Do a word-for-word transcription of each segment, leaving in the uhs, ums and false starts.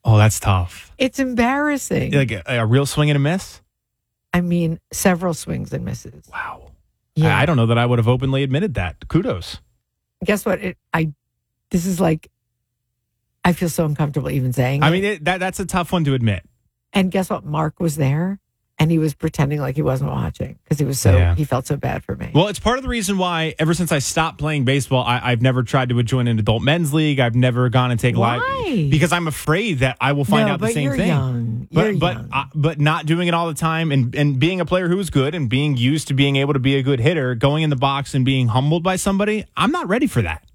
Oh, that's tough. It's embarrassing. Like a, a real swing and a miss? I mean, several swings and misses. Wow. Yeah. I, I don't know that I would have openly admitted that. Kudos. Guess what? It, I. This is like, I feel so uncomfortable even saying I it. mean, it, that that's a tough one to admit. And guess what? Mark was there, and he was pretending like he wasn't watching because he was so Yeah. he felt so bad for me. Well, it's part of the reason why ever since I stopped playing baseball, I, I've never tried to join an adult men's league. I've never gone and take Why? live because I'm afraid that I will find no, out the but same you're thing. Young. But You're but young. uh, but not doing it all the time and and being a player who was good and being used to being able to be a good hitter, going in the box and being humbled by somebody, I'm not ready for that.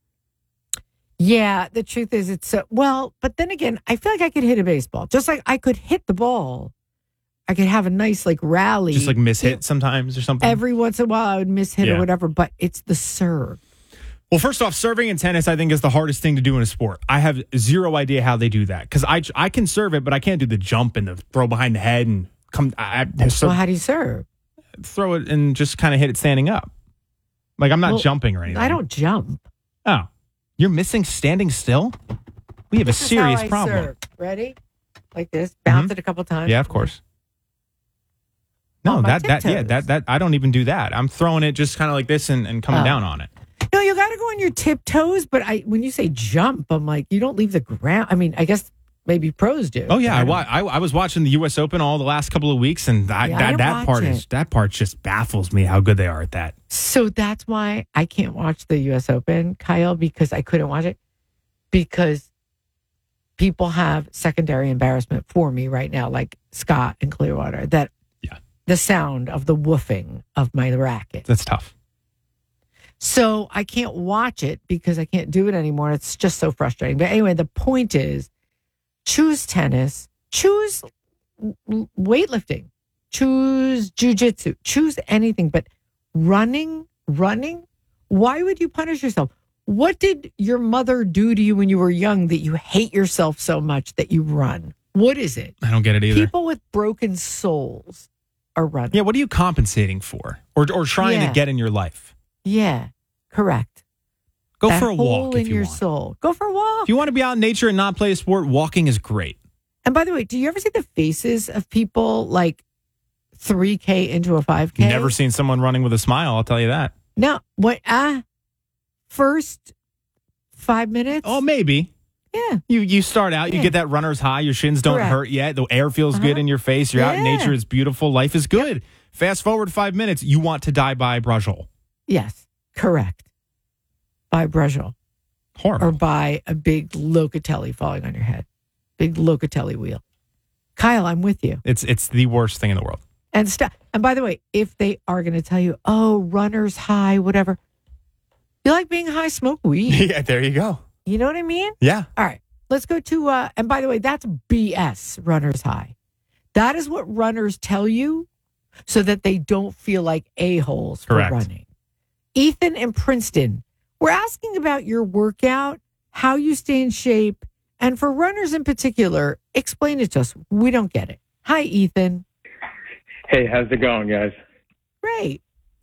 Yeah, the truth is, it's so well. But then again, I feel like I could hit a baseball, just like I could hit the ball. I could have a nice like rally, Just like miss hit sometimes or something. every once in a while. I would miss hit Yeah. or whatever. But it's the serve. Well, first off, serving in tennis, I think, is the hardest thing to do in a sport. I have zero idea how they do that because I, I can serve it, but I can't do the jump and the throw behind the head and come. I, I So serve, how do you serve? throw it and just kind of hit it standing up. Like I'm not Well, jumping or anything. I don't jump. Oh, you're missing standing still? We have a This is serious how I problem. serve. Ready? Like this. Bounce Mhm. it a couple times. Yeah, of course. No, On my that that yeah tiptoes. that that I don't even do that. I'm throwing it just kind of like this and, and coming Oh. down on it. No, you got to go on your tiptoes. But I, when you say jump, I'm like, you don't leave the ground. I mean, I guess maybe pros do. Oh yeah, I, don't- wa- I I was watching the U S Open all the last couple of weeks, and I, Yeah, I that didn't that watch part it. is that part just baffles me how good they are at that. So that's why I can't watch the U S Open, Kyle, because I couldn't watch it because people have secondary embarrassment for me right now, like Scott and Clearwater, that Yeah. the sound of the woofing of my racket. That's tough. So I can't watch it because I can't do it anymore. It's just so frustrating. But anyway, the point is choose tennis, choose w- weightlifting, choose jujitsu, choose anything. But running, running, why would you punish yourself? What did your mother do to you when you were young that you hate yourself so much that you run? What is it? I don't get it either. People with broken souls are running. Yeah, what are you compensating for, or or trying Yeah. to get in your life? Yeah, correct. Go That for a hole walk in if you your want. soul. Go for a walk. If you want to be out in nature and not play a sport, walking is great. And by the way, do you ever see the faces of people like three K into a five K? Never seen someone running with a smile. I'll tell you that. No. What? Ah, first five minutes. Oh, maybe. yeah. You you start out, you Yeah. get that runner's high. Your shins don't Correct. hurt yet. The air feels Uh-huh. good in your face. You're out in Yeah. nature. It's beautiful. Life is good. Fast forward five minutes. You want to die by brajol. Yes. Correct. By Brejol Horrible. or by a big Locatelli falling on your head. Big Locatelli wheel. Kyle, I'm with you. It's it's the worst thing in the world. And stop. And by the way, if they are going to tell you, oh, runner's high, whatever, you like being high, smoke weed. Yeah, there you go. You know what I mean? Yeah. All right, let's go to, uh, and by the way, that's B S, runner's high. That is what runners tell you so that they don't feel like a-holes for Correct. running. Ethan in Princeton, we're asking about your workout, how you stay in shape, and for runners in particular, explain it to us. We don't get it. Hi, Ethan. Hey, how's it going, guys? Great.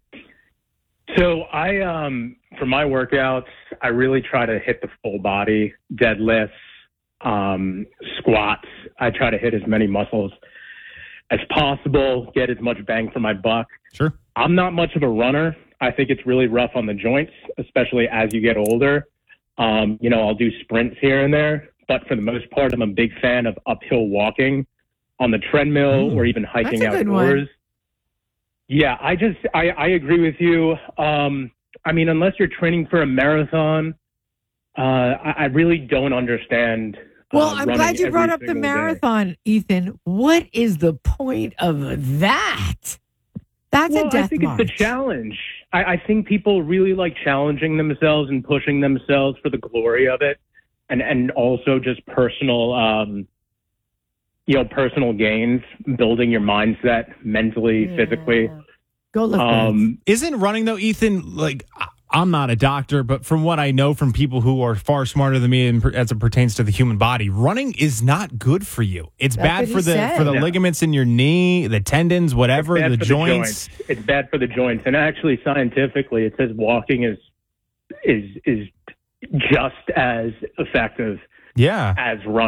So I, um, for my workouts, I really try to hit the full body, deadlifts, um, squats. I try to hit as many muscles as possible, get as much bang for my buck. Sure. I'm not much of a runner. I think it's really rough on the joints, especially as you get older. Um, you know, I'll do sprints here and there, but for the most part, I'm a big fan of uphill walking on the treadmill Mm. or even hiking That's a good one. outdoors. Yeah, I just, I, I agree with you. Um, I mean, unless you're training for a marathon, uh, I, I really don't understand. Well, uh, I'm running glad you brought every up the single day. marathon, Ethan. What is the point of that? That's Well, a death I think march. it's the challenge. I, I think people really like challenging themselves and pushing themselves for the glory of it, and and also just personal, um, you know, personal gains, building your mindset mentally, Yeah. physically. Go lift weights. Um, Isn't running though, Ethan? Like I- I'm not a doctor, but from what I know from people who are far smarter than me, in, as it pertains to the human body, running is not good for you. It's That's bad what for he the said. for the No. ligaments in your knee, the tendons, whatever, it's bad the for joints. The joints. It's bad for the joints, and actually, scientifically, it says walking is is is just as effective Yeah. as running.